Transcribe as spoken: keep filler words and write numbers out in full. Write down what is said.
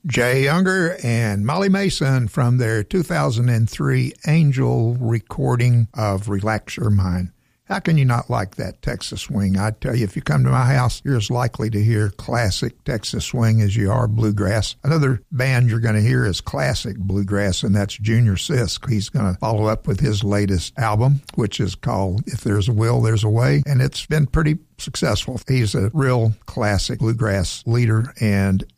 Jay Younger and Molly Mason from their two thousand three Angel recording of Relax Your Mind. How can you not like that Texas swing? I tell you, if you come to my house, you're as likely to hear classic Texas swing as you are bluegrass. Another band you're going to hear is classic bluegrass, and that's Junior Sisk. He's going to follow up with his latest album, which is called If There's a Will, There's a Way, and it's been pretty successful. He's a real classic bluegrass leader, and